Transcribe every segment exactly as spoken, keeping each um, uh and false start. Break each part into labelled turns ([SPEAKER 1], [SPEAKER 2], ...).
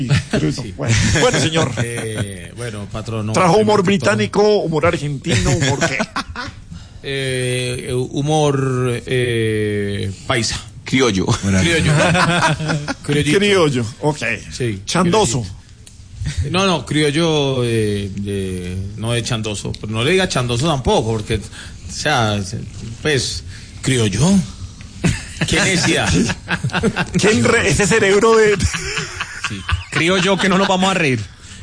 [SPEAKER 1] Sí. Bueno, bueno, señor.
[SPEAKER 2] Eh, bueno, patrón. No,
[SPEAKER 1] ¿trajo humor británico, humor argentino, humor qué?
[SPEAKER 2] Eh, humor eh, paisa.
[SPEAKER 3] Criollo.
[SPEAKER 2] Criollo.
[SPEAKER 1] Criollo, ok.
[SPEAKER 2] Sí.
[SPEAKER 1] Chandoso.
[SPEAKER 2] Criollito. No, no, criollo eh, de, no de chandoso. Pero no le diga chandoso tampoco, porque, o sea, pues, criollo. ¿Qué necesidad?
[SPEAKER 1] ¿Quién re ese cerebro de...?
[SPEAKER 4] Sí. Creo yo que no nos vamos a reír.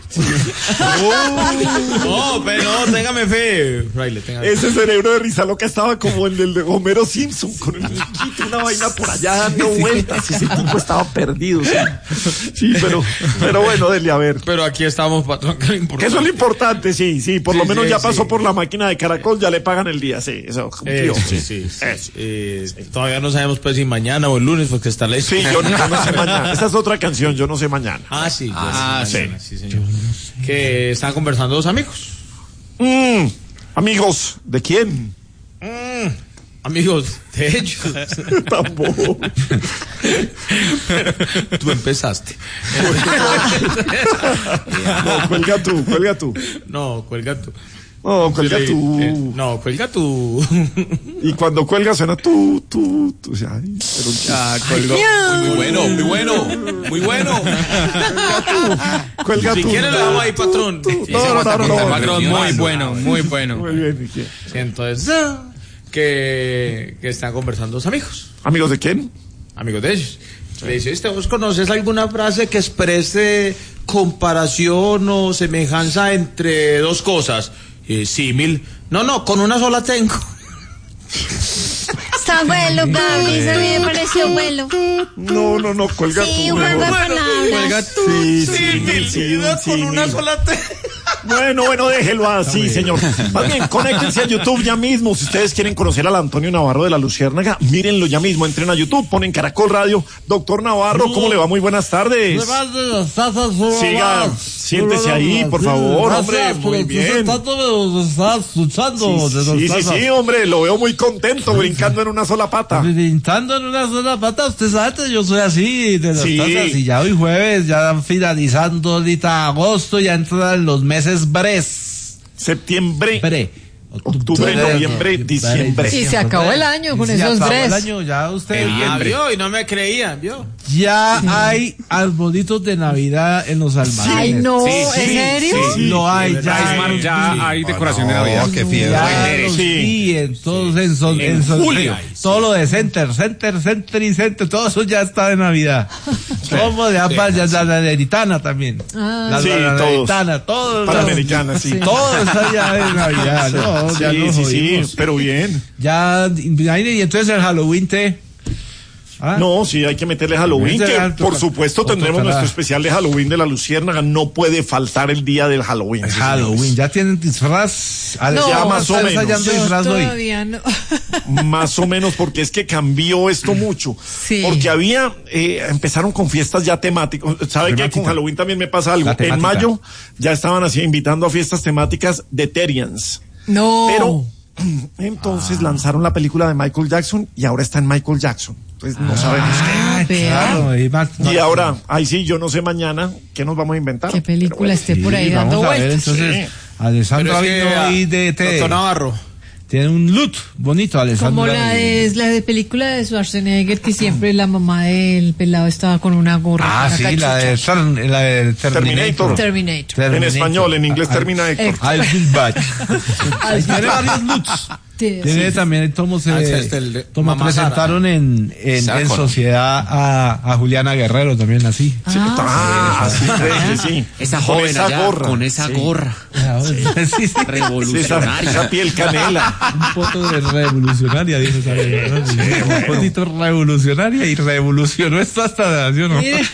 [SPEAKER 2] No, pero no, téngame fe, Fraile, téngame
[SPEAKER 1] Ese cerebro de risa loca estaba como el del de Homero Simpson, con el muñequito, una vaina por allá dando vueltas. Ese tipo estaba perdido. Sí, sí, pero, pero bueno, dele a ver.
[SPEAKER 2] Pero aquí estamos, patrón, que es lo importante.
[SPEAKER 1] Que eso es lo importante, sí, sí. Por
[SPEAKER 2] Sí,
[SPEAKER 1] lo menos
[SPEAKER 2] sí,
[SPEAKER 1] ya pasó
[SPEAKER 2] sí.
[SPEAKER 1] por la máquina de Caracol, ya le pagan el día, sí, eso cumplió.
[SPEAKER 2] Eh, sí, sí, sí.
[SPEAKER 1] Eso.
[SPEAKER 2] Eh, todavía no sabemos pues si mañana o el lunes, porque está ley.
[SPEAKER 1] Sí, yo no, yo no sé mañana. Esa es otra canción, yo no sé mañana.
[SPEAKER 2] Ah, sí.
[SPEAKER 3] Ah,
[SPEAKER 2] sí, mañana, sí, señor. Que están conversando dos amigos.
[SPEAKER 1] Mm, amigos, ¿de quién?
[SPEAKER 2] Mm, amigos de ellos.
[SPEAKER 1] Tampoco.
[SPEAKER 2] Tú empezaste.
[SPEAKER 1] No, cuelga tú, cuelga tú.
[SPEAKER 2] No, cuelga tú.
[SPEAKER 1] No, cuelga tú.
[SPEAKER 2] Eh, no, cuelga tú.
[SPEAKER 1] Y cuando cuelga suena tú, tú, tú. Ay, pero
[SPEAKER 3] Ah, colgó. Muy, muy bueno, muy bueno, muy bueno.
[SPEAKER 1] cuelga
[SPEAKER 2] Si
[SPEAKER 1] tú.
[SPEAKER 2] quiere le damos ahí, patrón.
[SPEAKER 1] Tú,
[SPEAKER 2] Sí,
[SPEAKER 1] no, no, no, no, no.
[SPEAKER 4] Patrón, muy bueno, muy bueno.
[SPEAKER 1] Muy bien, ¿y qué?
[SPEAKER 2] Sí, entonces, que, que están conversando dos amigos.
[SPEAKER 1] ¿Amigos de quién?
[SPEAKER 2] Amigos de ellos. Le dice, ¿usted vos conoces alguna frase que exprese comparación o semejanza entre dos cosas? Eh, símil. No, no, con una sola tengo.
[SPEAKER 5] Está bueno, Gaby, a mí me pareció bueno.
[SPEAKER 1] No, no, no, cuelga
[SPEAKER 5] Sí,
[SPEAKER 1] tú.
[SPEAKER 5] un juego de
[SPEAKER 1] mejor.
[SPEAKER 5] palabras.
[SPEAKER 1] Sí, sí,
[SPEAKER 2] Símil,
[SPEAKER 1] sí, un
[SPEAKER 2] con
[SPEAKER 1] símil.
[SPEAKER 2] una sola tengo.
[SPEAKER 1] Bueno, bueno, déjelo así, señor. Más bien, conéctense a YouTube ya mismo. Si ustedes quieren conocer al Antonio Navarro de la Luciérnaga, mírenlo ya mismo. Entren a YouTube, ponen Caracol Radio. Doctor Navarro, ¿cómo le va? Muy buenas tardes. Siga, siéntese ahí, por favor, hombre. Muy bien.
[SPEAKER 6] Tanto me estás escuchando.
[SPEAKER 1] Sí, sí, sí, hombre, lo veo muy contento, brincando en una sola pata.
[SPEAKER 6] Pintando en una sola pata, usted sabe que yo soy así, de las
[SPEAKER 1] Sí.
[SPEAKER 6] tazas, y ya hoy jueves, ya finalizando ahorita agosto, ya entran los meses bres.
[SPEAKER 1] Septiembre,
[SPEAKER 6] Bre.
[SPEAKER 1] octubre, noviembre, diciembre.
[SPEAKER 5] Y se acabó el año con
[SPEAKER 6] Y se
[SPEAKER 5] esos
[SPEAKER 6] acabó
[SPEAKER 5] bres.
[SPEAKER 6] el año, ya usted.
[SPEAKER 2] Ah, vio, y no me creían, vio.
[SPEAKER 6] Ya hay arbolitos de Navidad en los almacenes.
[SPEAKER 5] Ay, no,
[SPEAKER 3] Sí,
[SPEAKER 5] ¿en
[SPEAKER 3] sí,
[SPEAKER 5] serio?
[SPEAKER 1] sí.
[SPEAKER 6] Lo hay, ya
[SPEAKER 4] Ismar,
[SPEAKER 6] hay.
[SPEAKER 4] ya hay decoración de Navidad.
[SPEAKER 3] qué
[SPEAKER 6] Ya
[SPEAKER 3] fiesta.
[SPEAKER 6] los
[SPEAKER 1] Sí.
[SPEAKER 6] vi en todos, en, son-
[SPEAKER 2] En
[SPEAKER 6] en son-
[SPEAKER 2] julio.
[SPEAKER 6] todo lo de Center, Center, Center y Center, todo eso ya está de Navidad. Todo de ambas, ya la Naderitana también.
[SPEAKER 5] Ah.
[SPEAKER 6] La
[SPEAKER 1] Sí,
[SPEAKER 6] Naderitana, todo.
[SPEAKER 1] Panamericana, sí.
[SPEAKER 6] Todo está ya de Navidad, no, ya
[SPEAKER 1] Sí,
[SPEAKER 6] nos
[SPEAKER 1] sí, sí,
[SPEAKER 6] jodimos.
[SPEAKER 1] pero bien.
[SPEAKER 6] Ya, y entonces el Halloween te... ¿Ah?
[SPEAKER 1] No, sí, hay que meterle Halloween,
[SPEAKER 6] Ese
[SPEAKER 1] que
[SPEAKER 6] alto-
[SPEAKER 1] por supuesto
[SPEAKER 6] otro
[SPEAKER 1] tendremos
[SPEAKER 6] calada.
[SPEAKER 1] nuestro especial de Halloween de la Luciérnaga. No puede faltar el día del Halloween. sí,
[SPEAKER 6] Halloween,
[SPEAKER 1] señores.
[SPEAKER 6] ya tienen disfraz.
[SPEAKER 5] No,
[SPEAKER 1] ya más o
[SPEAKER 6] ¿estás
[SPEAKER 1] menos.
[SPEAKER 6] ensayando
[SPEAKER 5] Yo
[SPEAKER 6] disfraz hoy?
[SPEAKER 5] todavía no.
[SPEAKER 1] Más o menos, porque es que cambió esto mucho.
[SPEAKER 5] Sí.
[SPEAKER 1] Porque había, eh, empezaron con fiestas ya temáticas. ¿Sabe qué? Con Halloween también me pasa algo.
[SPEAKER 6] La
[SPEAKER 1] En
[SPEAKER 6] temática.
[SPEAKER 1] mayo ya estaban así invitando a fiestas temáticas de Terians.
[SPEAKER 5] No.
[SPEAKER 1] Pero entonces lanzaron la película de Michael Jackson y ahora está en Michael Jackson. Entonces no sabemos qué.
[SPEAKER 6] Ah,
[SPEAKER 5] Vea.
[SPEAKER 6] claro, y más-
[SPEAKER 1] Y ahora, ahí sí, yo no sé mañana qué nos vamos a inventar.
[SPEAKER 5] ¿Qué película esté
[SPEAKER 6] Sí,
[SPEAKER 5] por ahí
[SPEAKER 6] vamos
[SPEAKER 5] dando
[SPEAKER 6] a ver,
[SPEAKER 5] vueltas?
[SPEAKER 6] entonces,
[SPEAKER 1] Sí.
[SPEAKER 6] Alessandro
[SPEAKER 2] Pero es que,
[SPEAKER 6] vino
[SPEAKER 2] ah,
[SPEAKER 6] ahí de T.
[SPEAKER 2] Doctor Navarro.
[SPEAKER 6] Tiene un look bonito, Alessandro.
[SPEAKER 5] Como la de, la de película de Schwarzenegger, que siempre la mamá del pelado estaba con una gorra.
[SPEAKER 6] Ah,
[SPEAKER 5] una
[SPEAKER 6] sí,
[SPEAKER 5] cachucha.
[SPEAKER 6] la de, Tern- la de Terminator.
[SPEAKER 1] Terminator.
[SPEAKER 5] Terminator.
[SPEAKER 1] En español, en inglés
[SPEAKER 6] Al-
[SPEAKER 1] Terminator.
[SPEAKER 5] Eh,
[SPEAKER 6] I'll be back. Tiene varios looks.
[SPEAKER 5] Sí,
[SPEAKER 6] Tiene
[SPEAKER 5] sí.
[SPEAKER 6] también, como se,
[SPEAKER 2] Ah, ese es el de
[SPEAKER 6] como
[SPEAKER 2] Mamá Sara.
[SPEAKER 6] presentaron en, en,
[SPEAKER 3] Sarah
[SPEAKER 6] en
[SPEAKER 3] Connor.
[SPEAKER 6] sociedad a, a Juliana Guerrero también así.
[SPEAKER 1] Ah, así fue, sí.
[SPEAKER 3] Esa
[SPEAKER 1] Con
[SPEAKER 3] joven
[SPEAKER 1] esa
[SPEAKER 3] allá,
[SPEAKER 1] gorra.
[SPEAKER 3] con esa
[SPEAKER 1] Sí.
[SPEAKER 3] gorra
[SPEAKER 6] Sí, sí.
[SPEAKER 1] Sí, esa,
[SPEAKER 3] revolucionaria.
[SPEAKER 1] esa piel canela.
[SPEAKER 6] Un foto de revolucionaria, dijo esa vieja, ¿no? Sí, un fotito revolucionaria y revolucionó esto hasta, ¿sí o no?
[SPEAKER 5] Mire,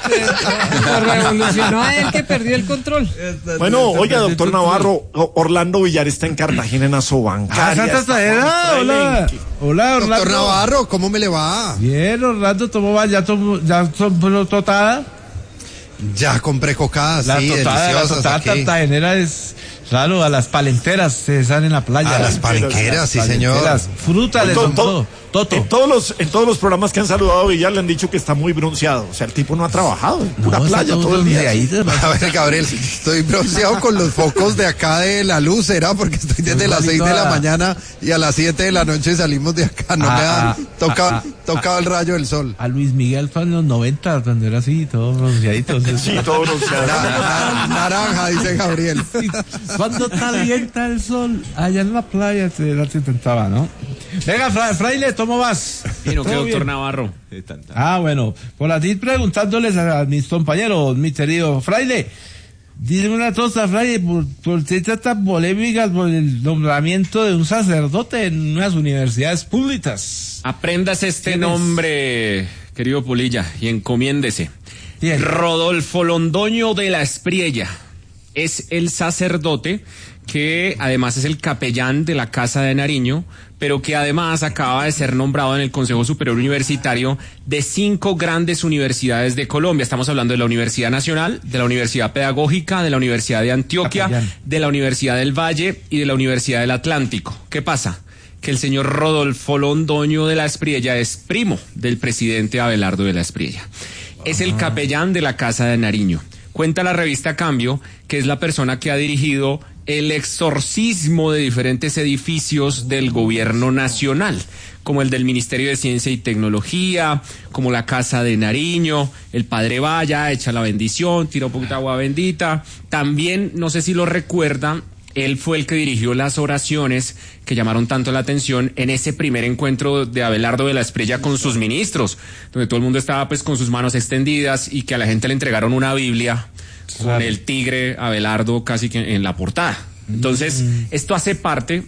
[SPEAKER 5] lo revolucionó a él que perdió el control.
[SPEAKER 1] Bueno, oiga, doctor Navarro, O- Orlando Villar está en Cartagena en
[SPEAKER 6] Ah,
[SPEAKER 1] Asobancaria.
[SPEAKER 6] Santa
[SPEAKER 1] está
[SPEAKER 6] Tadera,
[SPEAKER 1] Juan
[SPEAKER 6] hola.
[SPEAKER 1] Fraile.
[SPEAKER 6] Hola, Orlando.
[SPEAKER 7] Doctor Navarro, ¿cómo me le va?
[SPEAKER 6] Bien, Orlando, ¿cómo va? ¿Ya, tomó, ya tomó totada?
[SPEAKER 7] Ya compré cocadas,
[SPEAKER 6] La
[SPEAKER 7] sí,
[SPEAKER 6] totada, la
[SPEAKER 7] deliciosas
[SPEAKER 6] totada
[SPEAKER 7] aquí.
[SPEAKER 6] cartagenera es, Claro, a las palenteras se salen en la playa.
[SPEAKER 7] A las palenqueras, sí, señor.
[SPEAKER 6] Frutas de
[SPEAKER 1] To-
[SPEAKER 6] son
[SPEAKER 1] to-
[SPEAKER 6] todo. Toto.
[SPEAKER 1] En todos los en todos los programas que han saludado a Villar le han dicho que está muy bronceado. O sea, el tipo no ha trabajado. En pura
[SPEAKER 6] No, está
[SPEAKER 1] playa todo el día.
[SPEAKER 6] bronceadito,
[SPEAKER 7] A ver, Gabriel, estoy bronceado con los focos de acá de la luz, ¿será? Porque estoy desde las seis de la mañana y a las siete de la noche salimos de acá. No
[SPEAKER 6] Ah,
[SPEAKER 7] me ha
[SPEAKER 6] ah,
[SPEAKER 7] tocado,
[SPEAKER 6] ah, ah,
[SPEAKER 7] tocado el rayo del sol.
[SPEAKER 6] A Luis Miguel fue en los noventa, cuando era así, todo bronceadito.
[SPEAKER 1] Sí, todo bronceado.
[SPEAKER 7] Na- na- naranja, dice Gabriel.
[SPEAKER 6] Cuando calienta el sol, allá en la playa se la se intentaba, ¿no? Venga, fra- fraile, ¿cómo vas?
[SPEAKER 4] Bien, ¿o qué,
[SPEAKER 6] ¿Todo
[SPEAKER 4] doctor
[SPEAKER 6] bien?
[SPEAKER 4] Navarro?
[SPEAKER 6] Ah, bueno, por aquí preguntándoles a, a mis compañeros, mi querido fraile, dime una cosa, fraile, ¿por, por qué tantas polémicas por el nombramiento de un sacerdote en unas universidades públicas?
[SPEAKER 4] Aprendas este
[SPEAKER 6] ¿Quién es?
[SPEAKER 4] nombre, querido Polilla, y encomiéndese.
[SPEAKER 6] ¿Quién?
[SPEAKER 4] Rodolfo Londoño de la Espriella es el sacerdote que además es el capellán de la Casa de Nariño, pero que además acaba de ser nombrado en el Consejo Superior Universitario de cinco grandes universidades de Colombia. Estamos hablando de la Universidad Nacional, de la Universidad Pedagógica, de la Universidad de Antioquia,
[SPEAKER 6] Capellán.
[SPEAKER 4] de la Universidad del Valle y de la Universidad del Atlántico. ¿Qué pasa? Que el señor Rodolfo Londoño de la Espriella es primo del presidente Abelardo de la Espriella. Es el capellán de la Casa de Nariño. Cuenta la revista Cambio que es la persona que ha dirigido el exorcismo de diferentes edificios del gobierno nacional, como el del Ministerio de Ciencia y Tecnología, como la Casa de Nariño, el Padre Vaya, echa la bendición, tira un poquito de agua bendita. También, no sé si lo recuerdan, él fue el que dirigió las oraciones que llamaron tanto la atención en ese primer encuentro de Abelardo de la Espriella con sus ministros, donde todo el mundo estaba pues con sus manos extendidas y que a la gente le entregaron una Biblia con
[SPEAKER 6] Claro.
[SPEAKER 4] el tigre Abelardo casi que en la portada. Entonces, esto hace parte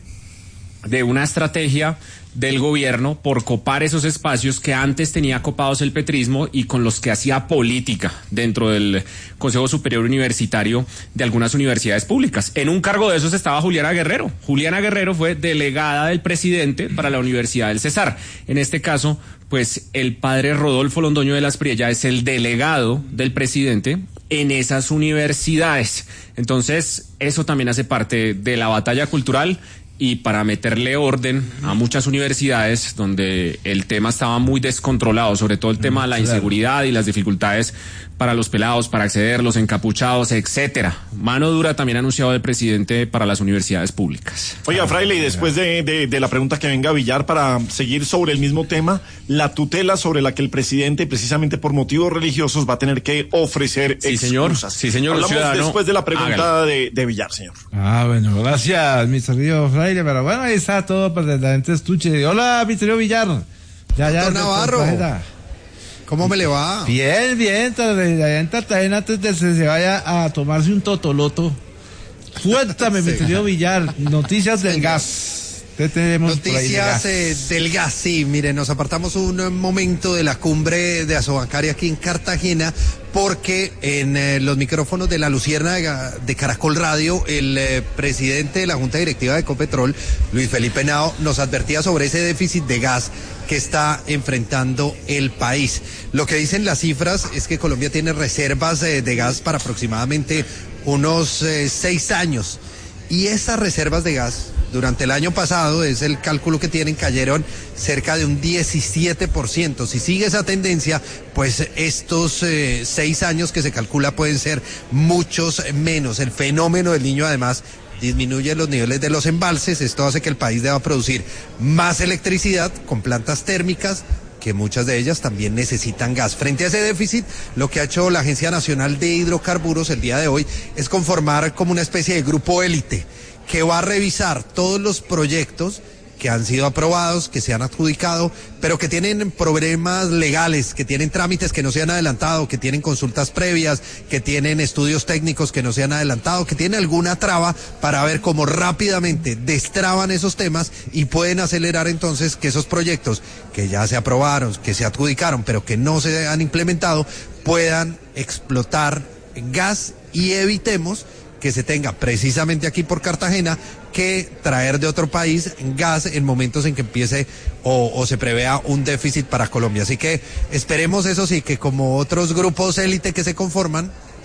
[SPEAKER 4] de una estrategia del gobierno por copar esos espacios que antes tenía copados el petrismo y con los que hacía política dentro del Consejo Superior Universitario de algunas universidades públicas. En un cargo de esos estaba Juliana Guerrero. Juliana Guerrero fue delegada del presidente para la Universidad del Cesar. En este caso, pues el padre Rodolfo Londoño de la Espriella es el delegado del presidente en esas universidades. Entonces, eso también hace parte de la batalla cultural y para meterle orden a muchas universidades donde el tema estaba muy descontrolado, sobre todo el tema de la inseguridad y las dificultades para los pelados, para acceder, los encapuchados, etcétera. Mano dura también ha anunciado el presidente para las universidades públicas.
[SPEAKER 1] Oiga, Fraile, y después de, de, de la pregunta que venga Villar para seguir sobre el mismo tema, la tutela sobre la que el presidente, precisamente por motivos religiosos, va a tener que ofrecer
[SPEAKER 4] Sí, señor.
[SPEAKER 1] excusas.
[SPEAKER 4] Sí, señor,
[SPEAKER 1] Hablamos
[SPEAKER 4] ciudadano.
[SPEAKER 1] después de la pregunta
[SPEAKER 4] Hágale.
[SPEAKER 1] de, de Villar, señor.
[SPEAKER 6] Ah, bueno, gracias, mi querido fraile, pero bueno, ahí está todo para la gente estuche. Hola, mi querido Villar. Ya, ya.
[SPEAKER 7] Doctor Navarro.
[SPEAKER 6] Trajera.
[SPEAKER 7] ¿Cómo me le va?
[SPEAKER 6] Bien, bien, allá en Cartagena antes de que se vaya a tomarse un totoloto. Cuéntame, mi
[SPEAKER 7] Sí.
[SPEAKER 6] querido Villar, noticias del gas. ¿Qué tenemos por ahí de
[SPEAKER 7] Noticias
[SPEAKER 6] gas?
[SPEAKER 7] eh, del gas, sí, mire, nos apartamos un eh, momento de la cumbre de Asobancaria aquí en Cartagena porque en eh, los micrófonos de la Luciérnaga de Caracol Radio, el eh, presidente de la Junta Directiva de Ecopetrol, Luis Felipe Henao, nos advertía sobre ese déficit de gas que está enfrentando el país. Lo que dicen las cifras es que Colombia tiene reservas eh, de gas para aproximadamente unos eh, seis años. Y esas reservas de gas, durante el año pasado, es el cálculo que tienen, cayeron cerca de un diecisiete por ciento. Si sigue esa tendencia, pues estos eh, seis años que se calcula pueden ser muchos menos. El fenómeno del Niño, además, disminuye los niveles de los embalses. Esto hace que el país deba producir más electricidad con plantas térmicas, que muchas de ellas también necesitan gas. Frente a ese déficit, lo que ha hecho la Agencia Nacional de Hidrocarburos el día de hoy es conformar como una especie de grupo élite que va a revisar todos los proyectos que han sido aprobados, que se han adjudicado, pero que tienen problemas legales, que tienen trámites que no se han adelantado, que tienen consultas previas, que tienen estudios técnicos que no se han adelantado, que tienen alguna traba para ver cómo rápidamente destraban esos temas y pueden acelerar entonces que esos proyectos que ya se aprobaron, que se adjudicaron, pero que no se han implementado, puedan explotar gas y evitemos que se tenga precisamente aquí por Cartagena que traer de otro país gas en momentos en que empiece o, o se prevea un déficit para Colombia. Así que esperemos, eso sí, que como otros grupos élite que se conforman,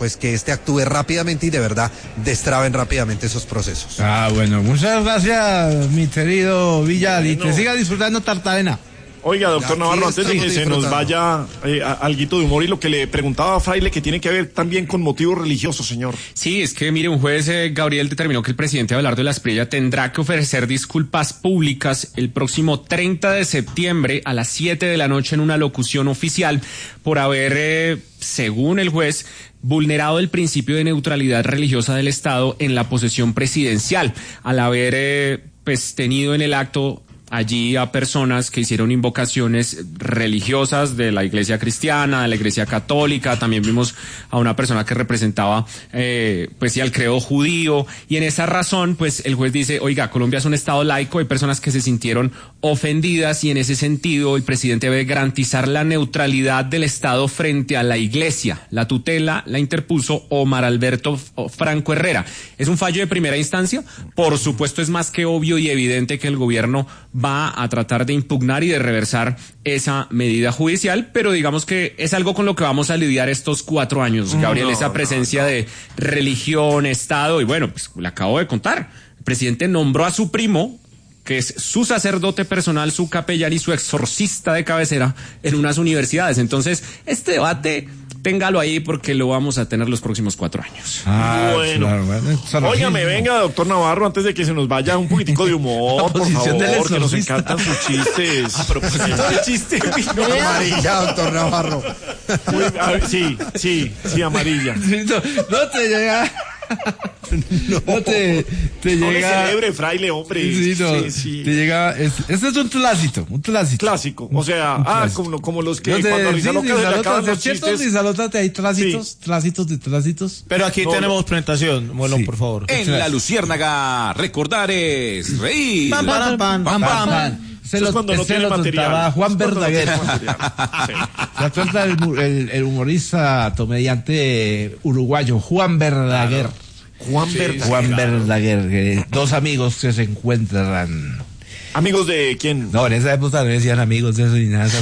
[SPEAKER 7] pues que este actúe rápidamente y de verdad destraben rápidamente esos procesos.
[SPEAKER 6] Ah, bueno, muchas gracias, mi querido Villal, y
[SPEAKER 1] Bueno.
[SPEAKER 6] te siga disfrutando Tartagena.
[SPEAKER 1] Oiga, doctor
[SPEAKER 7] Aquí
[SPEAKER 1] Navarro, antes de que
[SPEAKER 7] estamos
[SPEAKER 1] se nos
[SPEAKER 7] disfrutando.
[SPEAKER 1] vaya eh, a- alguito de humor y lo que le preguntaba a Fraile, que tiene que ver también con motivos religiosos, señor.
[SPEAKER 4] Sí, es que mire, un juez, eh, Gabriel, determinó que el presidente Abelardo de la Espriella tendrá que ofrecer disculpas públicas el próximo treinta de septiembre a las siete de la noche en una locución oficial por haber, eh, según el juez, vulnerado el principio de neutralidad religiosa del Estado en la posesión presidencial, al haber eh, pues tenido en el acto allí a personas que hicieron invocaciones religiosas de la iglesia cristiana, de la iglesia católica. También vimos a una persona que representaba eh, pues sí al credo judío, y en esa razón pues el juez dice, oiga, Colombia es un estado laico, hay personas que se sintieron ofendidas, y en ese sentido el presidente debe garantizar la neutralidad del Estado frente a la iglesia. La tutela la interpuso Omar Alberto Franco Herrera. Es un fallo de primera instancia, por supuesto es más que obvio y evidente que el gobierno va a tratar de impugnar y de reversar esa medida judicial, pero digamos que es algo con lo que vamos a lidiar estos cuatro años, Gabriel,
[SPEAKER 1] No,
[SPEAKER 4] esa presencia de religión, Estado, y bueno, pues le acabo de contar, el presidente nombró a su primo, que es su sacerdote personal, su capellán y su exorcista de cabecera en unas universidades. Entonces, este debate, téngalo ahí porque lo vamos a tener los próximos cuatro años.
[SPEAKER 6] Ah,
[SPEAKER 1] Bueno.
[SPEAKER 6] claro, bueno, exorcismo.
[SPEAKER 1] Óigame, venga, doctor Navarro, antes de que se nos vaya un poquitico de humor,
[SPEAKER 6] La
[SPEAKER 1] por
[SPEAKER 6] posición del
[SPEAKER 1] favor, que nos
[SPEAKER 6] exorcista.
[SPEAKER 1] encantan sus chistes. A propósito del chiste, vino
[SPEAKER 7] Amarilla, doctor Navarro.
[SPEAKER 1] Muy- a ver, sí, sí, sí, amarilla.
[SPEAKER 6] Sí, no, no te llega. No, te, te
[SPEAKER 1] No le
[SPEAKER 6] llega.
[SPEAKER 1] celebre, fraile, hombre.
[SPEAKER 6] Sí, no,
[SPEAKER 1] Sí, sí.
[SPEAKER 6] te llega. Es, este es un clásico, un clásico.
[SPEAKER 1] Clásico, o sea,
[SPEAKER 6] Un
[SPEAKER 1] ah,
[SPEAKER 6] clásico.
[SPEAKER 1] como, como los que
[SPEAKER 6] No te-
[SPEAKER 1] cuando a
[SPEAKER 6] sí,
[SPEAKER 1] Rizaloca
[SPEAKER 6] sí,
[SPEAKER 1] se le acaban
[SPEAKER 6] Salótate,
[SPEAKER 1] los
[SPEAKER 6] ¿cierto?
[SPEAKER 1] chistes.
[SPEAKER 6] Sí, Salótate, hay trásitos,
[SPEAKER 1] Sí.
[SPEAKER 6] trásitos de trásitos.
[SPEAKER 2] Pero aquí
[SPEAKER 1] No,
[SPEAKER 2] tenemos presentación, bueno,
[SPEAKER 6] Sí.
[SPEAKER 2] por favor.
[SPEAKER 3] En la Luciérnaga, recordar es reír.
[SPEAKER 2] Pam, pam, pam, pam, pam, pam.
[SPEAKER 6] Se
[SPEAKER 1] Eso
[SPEAKER 6] lo,
[SPEAKER 1] es cuando no
[SPEAKER 6] este
[SPEAKER 1] tiene
[SPEAKER 6] lo
[SPEAKER 1] material.
[SPEAKER 6] contaba Juan
[SPEAKER 1] Es cuando no
[SPEAKER 6] Verdaguer.
[SPEAKER 1] tiene material. Sí.
[SPEAKER 6] Se trata el, mu- el, el humorista, comediante uruguayo, Juan Verdaguer.
[SPEAKER 1] Juan Verdaguer.
[SPEAKER 6] Juan Verdaguer, que dos amigos que se encuentran.
[SPEAKER 1] Amigos de quién?
[SPEAKER 6] No, en esa época no decían amigos de eso ni nada.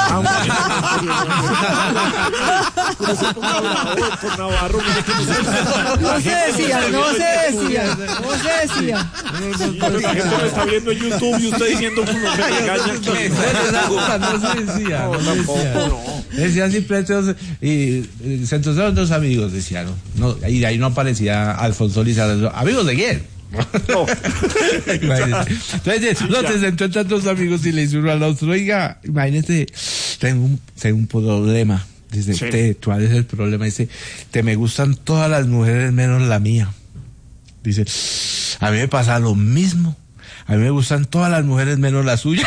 [SPEAKER 1] Por eso ponga bravo, doctor Navarro, mire que no se-
[SPEAKER 5] No
[SPEAKER 1] la
[SPEAKER 5] se
[SPEAKER 1] gente
[SPEAKER 5] decía,
[SPEAKER 1] lo
[SPEAKER 5] no
[SPEAKER 1] está
[SPEAKER 5] se
[SPEAKER 1] viendo en
[SPEAKER 5] decía,
[SPEAKER 1] YouTube.
[SPEAKER 5] no se decía.
[SPEAKER 1] Sí, pero la gente lo está viendo en YouTube y usted diciendo que nos regaña aquí.
[SPEAKER 6] En esa época no se decía.
[SPEAKER 1] No,
[SPEAKER 6] no se
[SPEAKER 1] tampoco,
[SPEAKER 6] decía.
[SPEAKER 1] no.
[SPEAKER 6] Decían simplemente dos, y eh, se encontraron dos amigos, decían, ¿no? No, y ahí no aparecía Alfonso Lizardo. ¿Amigos de quién?
[SPEAKER 1] No.
[SPEAKER 6] Imagínate. Entonces, no,
[SPEAKER 1] Ya.
[SPEAKER 6] se encuentran dos amigos y le dice uno al otro, oiga, imagínate, tengo un, tengo un problema. Dice,
[SPEAKER 1] Sí.
[SPEAKER 6] te, ¿cuál es el problema? Dice, te me gustan todas las mujeres menos la mía. Dice, a mí me pasa lo mismo. A mí me gustan todas las mujeres menos la suya.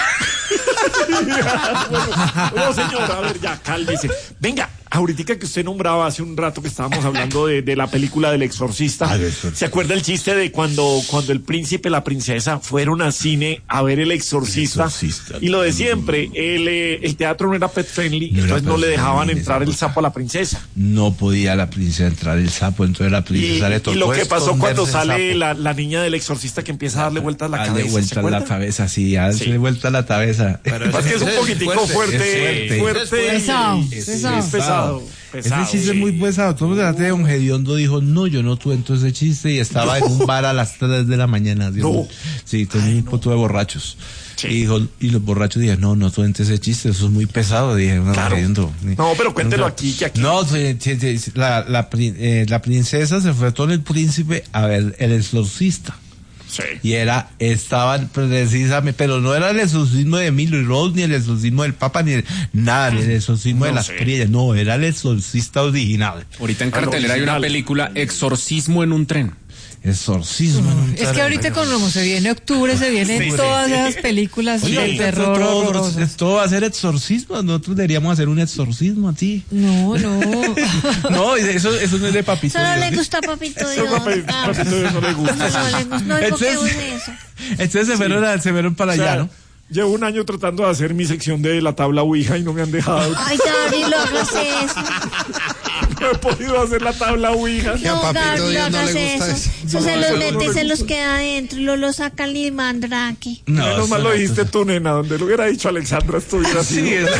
[SPEAKER 1] Bueno, no, señor, a ver, ya, cálmese. Venga, ahorita que usted nombraba hace un rato que estábamos hablando de, de la película del Exorcista,
[SPEAKER 6] Ah, del Exorcista.
[SPEAKER 1] ¿se acuerda el chiste de cuando, cuando el príncipe y la princesa fueron a cine a ver el Exorcista?
[SPEAKER 6] El Exorcista.
[SPEAKER 1] Y lo de siempre, el, eh, el teatro no era pet friendly,
[SPEAKER 6] No era
[SPEAKER 1] entonces no
[SPEAKER 6] pet
[SPEAKER 1] le dejaban
[SPEAKER 6] friendly,
[SPEAKER 1] entrar el
[SPEAKER 6] esa
[SPEAKER 1] sapo a la princesa.
[SPEAKER 6] No podía la princesa entrar el sapo, entonces la
[SPEAKER 1] Y,
[SPEAKER 6] princesa le tocó
[SPEAKER 1] y lo que pasó cuando
[SPEAKER 6] esconderse el
[SPEAKER 1] sale
[SPEAKER 6] sapo.
[SPEAKER 1] la, la niña del Exorcista que empieza a darle vueltas a la
[SPEAKER 6] Darle
[SPEAKER 1] cabeza. ¿se
[SPEAKER 6] vuelta a la
[SPEAKER 1] acuerda?
[SPEAKER 6] cabeza, sí, darle
[SPEAKER 1] Sí.
[SPEAKER 6] vuelta a la cabeza.
[SPEAKER 2] Pero
[SPEAKER 1] Pasa que es un
[SPEAKER 2] ese
[SPEAKER 1] poquitico fuerte,
[SPEAKER 6] es fuerte.
[SPEAKER 1] fuerte.
[SPEAKER 5] Pesado,
[SPEAKER 1] Es
[SPEAKER 5] pesado.
[SPEAKER 1] pesado. pesado,
[SPEAKER 6] Ese chiste
[SPEAKER 1] sí.
[SPEAKER 6] es muy pesado. Todo el debate de Don Gediondo dijo, no, yo no tuve ese chiste y estaba en un bar a las tres de la mañana. Dijo,
[SPEAKER 1] No.
[SPEAKER 6] Sí, tenía un poco de borrachos.
[SPEAKER 1] Sí.
[SPEAKER 6] Y, dijo, y los borrachos dijeron, no, no tuve ese chiste, eso es muy pesado. Dije, no,
[SPEAKER 1] Claro.
[SPEAKER 6] Gediondo.
[SPEAKER 1] No, pero cuéntelo aquí, que aquí.
[SPEAKER 6] No, sí, sí, sí, la, la, pri- eh, la princesa se fue con el príncipe a ver el exorcista.
[SPEAKER 1] Sí.
[SPEAKER 6] Y era, estaban precisamente, pero no era el exorcismo de Emilio Rose, ni el exorcismo del Papa, ni el, nada, ni el exorcismo de
[SPEAKER 1] No
[SPEAKER 6] las
[SPEAKER 1] sé.
[SPEAKER 6] criollas, no, era el exorcista original.
[SPEAKER 4] Ahorita en
[SPEAKER 1] Al
[SPEAKER 4] cartelera hay una
[SPEAKER 1] original.
[SPEAKER 4] película, Exorcismo en un tren.
[SPEAKER 6] Exorcismo. en un
[SPEAKER 5] Es que
[SPEAKER 6] tren.
[SPEAKER 5] ahorita con como se viene octubre, se vienen
[SPEAKER 1] Sí, sí,
[SPEAKER 5] todas
[SPEAKER 1] sí.
[SPEAKER 5] esas películas
[SPEAKER 6] Oye,
[SPEAKER 5] de
[SPEAKER 6] ahorita
[SPEAKER 5] terror
[SPEAKER 6] todo,
[SPEAKER 5] horrorosas.
[SPEAKER 6] todo va a ser exorcismo, nosotros deberíamos hacer un exorcismo a ti.
[SPEAKER 5] No, no.
[SPEAKER 6] No, eso, eso no es de papito.
[SPEAKER 8] Solo
[SPEAKER 6] Dios.
[SPEAKER 8] le gusta Papito
[SPEAKER 1] Eso
[SPEAKER 8] Dios.
[SPEAKER 1] papi-
[SPEAKER 8] Ah,
[SPEAKER 1] papito Dios no le gusta.
[SPEAKER 8] no le gusta. No digo que
[SPEAKER 6] Entonces-
[SPEAKER 8] use eso.
[SPEAKER 6] Entonces se fueron, a- se fueron para
[SPEAKER 1] O sea,
[SPEAKER 6] allá, ¿no?
[SPEAKER 1] llevo un año tratando de hacer mi sección de la tabla Ouija y no me han dejado.
[SPEAKER 8] Ay, Dari, lo hagas eso.
[SPEAKER 1] No he podido hacer la tabla Ouija.
[SPEAKER 7] Que a
[SPEAKER 8] No,
[SPEAKER 7] Papito
[SPEAKER 8] Gaby, no
[SPEAKER 7] Dios no
[SPEAKER 8] hagas
[SPEAKER 7] le gusta
[SPEAKER 8] eso.
[SPEAKER 7] eso.
[SPEAKER 8] Eso se
[SPEAKER 1] No,
[SPEAKER 8] los
[SPEAKER 1] eso
[SPEAKER 8] mete
[SPEAKER 1] no
[SPEAKER 8] y
[SPEAKER 1] le
[SPEAKER 8] se los
[SPEAKER 1] gusta.
[SPEAKER 8] queda adentro, lo, lo saca el limandraque.
[SPEAKER 1] Menos
[SPEAKER 6] eso
[SPEAKER 1] mal lo
[SPEAKER 6] no,
[SPEAKER 1] dijiste
[SPEAKER 6] eso-
[SPEAKER 1] tú, nena. Donde lo hubiera dicho Alexandra estuviera así.
[SPEAKER 6] Sí, eso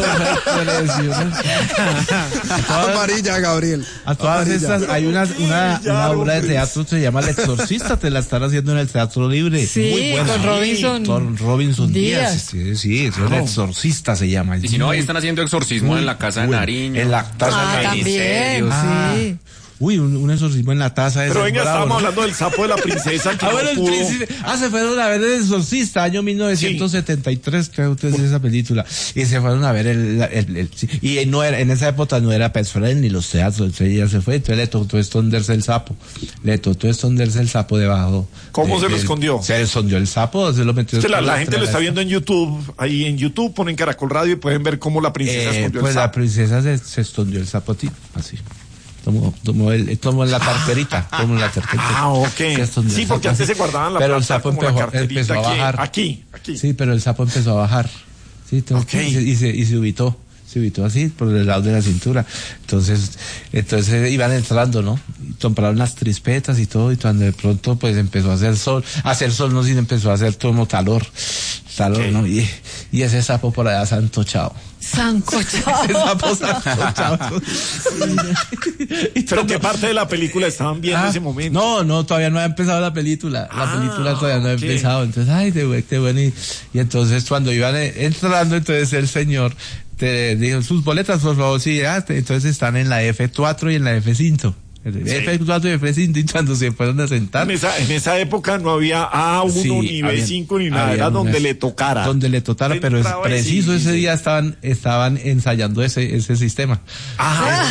[SPEAKER 6] es
[SPEAKER 7] Amarilla, Gabriel.
[SPEAKER 6] A todas
[SPEAKER 7] Amarilla.
[SPEAKER 6] estas, hay una, una,
[SPEAKER 1] Ya,
[SPEAKER 6] una obra de
[SPEAKER 1] hombre.
[SPEAKER 6] teatro que se llama El Exorcista, te la están haciendo en el Teatro Libre.
[SPEAKER 5] Sí,
[SPEAKER 6] Muy buena.
[SPEAKER 5] con Robinson
[SPEAKER 6] Con Robinson Díaz.
[SPEAKER 5] Díaz.
[SPEAKER 6] Sí, sí, eso es El Exorcista se llama.
[SPEAKER 4] Y si no, ahí están haciendo exorcismo en la casa de
[SPEAKER 6] Bueno,
[SPEAKER 4] Nariño.
[SPEAKER 6] En la taza
[SPEAKER 5] Ah,
[SPEAKER 6] de
[SPEAKER 5] también,
[SPEAKER 4] Ministerios.
[SPEAKER 5] sí.
[SPEAKER 6] Uy, un, un exorcismo en la taza de
[SPEAKER 1] Pero
[SPEAKER 6] ese
[SPEAKER 1] venga,
[SPEAKER 6] bravo,
[SPEAKER 1] estábamos
[SPEAKER 6] ¿no?
[SPEAKER 1] hablando del sapo de la princesa que
[SPEAKER 6] Ah,
[SPEAKER 1] no
[SPEAKER 6] bueno, el
[SPEAKER 1] pudo.
[SPEAKER 6] príncipe. Ah, se fueron a ver El Exorcista, año mil novecientos setenta y tres, creo que es esa película. Y se fueron a ver el, el, el- sí. Y no era, en esa época no era Pet Friend ni los teatros, entonces ya se fue, entonces le tocó esconderse el sapo. Le tocó esconderse el sapo debajo.
[SPEAKER 1] ¿Cómo
[SPEAKER 6] de-
[SPEAKER 1] se lo
[SPEAKER 6] del-
[SPEAKER 1] escondió?
[SPEAKER 6] Se escondió el sapo, se lo metió.
[SPEAKER 1] Es que la,
[SPEAKER 6] por
[SPEAKER 1] la gente lo está
[SPEAKER 6] trasera.
[SPEAKER 1] viendo en YouTube. Ahí en YouTube ponen Caracol Radio y pueden ver cómo la princesa
[SPEAKER 6] Eh,
[SPEAKER 1] escondió
[SPEAKER 6] pues
[SPEAKER 1] el
[SPEAKER 6] la
[SPEAKER 1] sapo.
[SPEAKER 6] princesa se, se escondió el sapotito, así. Tomó, tomó, el, tomó la carterita, tomó la carterita.
[SPEAKER 1] Ah, ok.
[SPEAKER 6] Se escondió
[SPEAKER 1] Sí,
[SPEAKER 6] el
[SPEAKER 1] porque
[SPEAKER 6] sapo
[SPEAKER 1] antes
[SPEAKER 6] así.
[SPEAKER 1] se guardaban la
[SPEAKER 6] Pero el
[SPEAKER 1] plata
[SPEAKER 6] sapo
[SPEAKER 1] como la
[SPEAKER 6] empezó,
[SPEAKER 1] carterita
[SPEAKER 6] empezó a
[SPEAKER 1] aquí,
[SPEAKER 6] bajar.
[SPEAKER 1] aquí, aquí.
[SPEAKER 6] Sí, pero el sapo empezó a bajar. Sí, to-
[SPEAKER 1] Ok.
[SPEAKER 6] y, se, y, se, y se ubicó. Se ubicó así, por el lado de la cintura. Entonces, entonces iban entrando, ¿no? Y compraron las trispetas y todo, y cuando de pronto pues empezó a hacer sol, a hacer sol no, sino empezó a hacer como calor. Calor,
[SPEAKER 1] Ok.
[SPEAKER 6] ¿no? Y, y ese sapo por allá santochado.
[SPEAKER 5] Sancochado.
[SPEAKER 6] Ese sapo santochado.
[SPEAKER 1] Pero qué parte de la película estaban viendo en
[SPEAKER 6] Ah,
[SPEAKER 1] ese momento.
[SPEAKER 6] No, no, todavía no ha empezado la película. La
[SPEAKER 1] Ah,
[SPEAKER 6] película todavía no ha
[SPEAKER 1] ok.
[SPEAKER 6] empezado. Entonces, ay, qué bueno, qué bueno. Y, y entonces cuando iban eh, entrando, entonces el señor te dijo, sus boletas, por favor, sí, ah, te- entonces están en la F cuatro y en la F cinco. F cuatro y F cinco, y cuando se fueron a sentar.
[SPEAKER 1] En esa, en esa época no había A uno,
[SPEAKER 6] Sí,
[SPEAKER 1] ni B cinco,
[SPEAKER 6] habían-
[SPEAKER 1] ni nada. Era
[SPEAKER 6] habían
[SPEAKER 1] donde
[SPEAKER 6] unas-
[SPEAKER 1] le tocara.
[SPEAKER 6] Donde le tocara, pero es
[SPEAKER 1] Entraba y
[SPEAKER 6] preciso
[SPEAKER 1] sí,
[SPEAKER 6] ese
[SPEAKER 1] sí.
[SPEAKER 6] día estaban, estaban ensayando ese, ese sistema.
[SPEAKER 1] Ajá.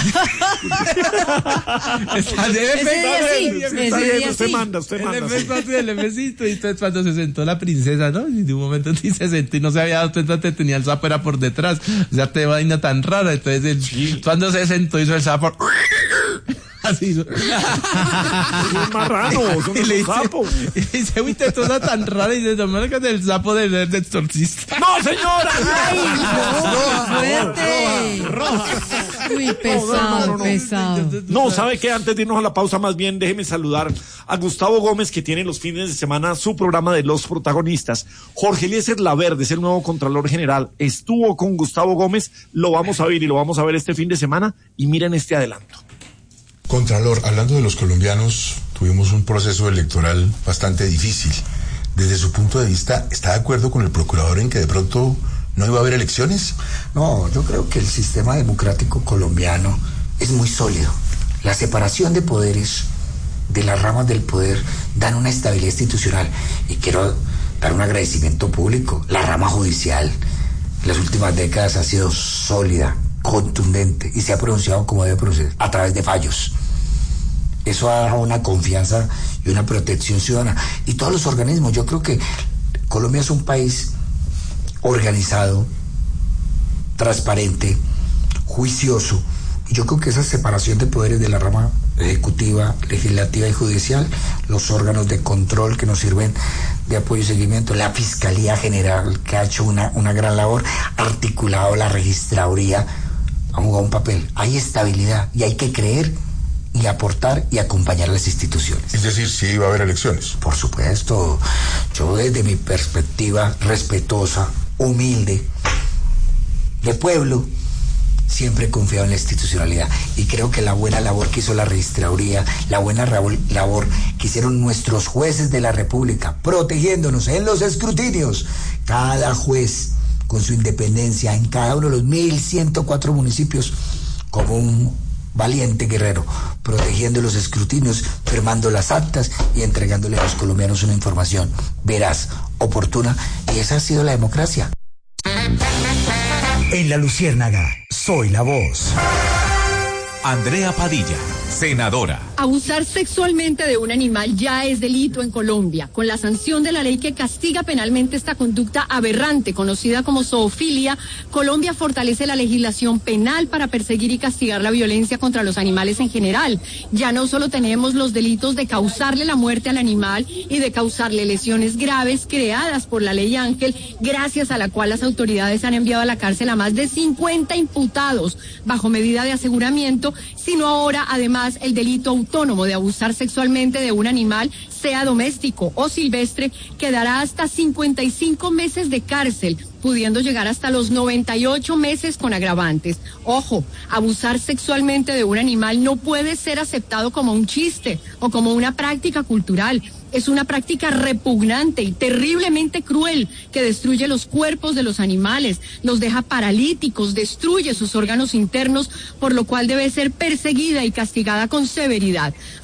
[SPEAKER 6] Está de
[SPEAKER 5] Ese
[SPEAKER 6] F-
[SPEAKER 5] día sí,
[SPEAKER 1] Está
[SPEAKER 5] ese
[SPEAKER 1] bien,
[SPEAKER 5] día
[SPEAKER 1] usted
[SPEAKER 5] sí.
[SPEAKER 1] manda, usted
[SPEAKER 6] El
[SPEAKER 1] manda.
[SPEAKER 6] F cuatro y el F cinco, y entonces cuando se sentó la princesa, ¿no? Y de un momento sí se sentó y no se había dado cuenta que tenía el sapo era por detrás. O sea, te vaina tan rara. Entonces, el- cuando se sentó hizo el sapo. Así hizo.
[SPEAKER 1] Es un marrano, es un
[SPEAKER 6] Y le dice,
[SPEAKER 1] sapo.
[SPEAKER 6] y dice, uy, te cosa tan rara. Y dice, no me hagas el sapo del de exorcista.
[SPEAKER 1] ¡No, señora!
[SPEAKER 5] ¡Ay, no! ¡Fuerte! Uy, pesado,
[SPEAKER 1] no, no.
[SPEAKER 5] pesado.
[SPEAKER 1] No, ¿sabe qué? Antes de irnos a la pausa, más bien déjeme saludar a Gustavo Gómez, que tiene los fines de semana su programa de Los Protagonistas. Jorge Eliezer Laverde es el nuevo Contralor General. Estuvo con Gustavo Gómez, lo vamos a ver y lo vamos a ver este fin de semana. Y miren este adelanto.
[SPEAKER 9] Contralor, hablando de los colombianos, tuvimos un proceso electoral bastante difícil. Desde su punto de vista, ¿está de acuerdo con el procurador en que de pronto no iba a haber elecciones?
[SPEAKER 10] No, yo creo que el sistema democrático colombiano es muy sólido. La separación de poderes, de las ramas del poder, dan una estabilidad institucional. Y quiero dar un agradecimiento público. La rama judicial en las últimas décadas ha sido sólida, contundente, y se ha pronunciado como debe pronunciarse, a través de fallos. Eso ha dado una confianza y una protección ciudadana. Y todos los organismos, yo creo que Colombia es un país organizado, transparente, juicioso. Y yo creo que esa separación de poderes de la rama ejecutiva, legislativa y judicial, los órganos de control que nos sirven de apoyo y seguimiento, la Fiscalía General, que ha hecho una, una gran labor, articulado la registraduría, ha jugado un papel. Hay estabilidad y hay que creer y aportar y acompañar a las instituciones.
[SPEAKER 9] Es decir, sí iba a haber elecciones.
[SPEAKER 10] Por supuesto, yo desde mi perspectiva respetuosa, humilde, de pueblo, siempre he confiado en la institucionalidad y creo que la buena labor que hizo la registraduría, la buena labor que hicieron nuestros jueces de la República, protegiéndonos en los escrutinios, cada juez con su independencia en cada uno de los mil ciento cuatro municipios, como un valiente guerrero, protegiendo los escrutinios, firmando las actas y entregándole a los colombianos una información veraz, oportuna, y esa ha sido la democracia.
[SPEAKER 11] En La Luciérnaga, soy la voz.
[SPEAKER 3] Andrea Padilla,
[SPEAKER 11] senadora.
[SPEAKER 12] Abusar sexualmente de un animal ya es delito en Colombia, con la sanción de la ley que castiga penalmente esta conducta aberrante, conocida como zoofilia. Colombia fortalece la legislación penal para perseguir y castigar la violencia contra los animales en general. Ya no solo tenemos los delitos de causarle la muerte al animal y de causarle lesiones graves creadas por la ley Ángel, gracias a la cual las autoridades han enviado a la cárcel a más de cincuenta imputados bajo medida de aseguramiento, sino ahora además el delito autónomo de abusar sexualmente de un animal, sea doméstico o silvestre, que dará hasta cincuenta y cinco meses de cárcel, pudiendo llegar hasta los noventa y ocho meses con agravantes. Ojo, abusar sexualmente de un animal no puede ser aceptado como un chiste o como una práctica cultural. Es una práctica repugnante y terriblemente cruel que destruye los cuerpos de los animales, los deja paralíticos, destruye sus órganos internos, por lo cual debe ser perseguida y castigada con severidad.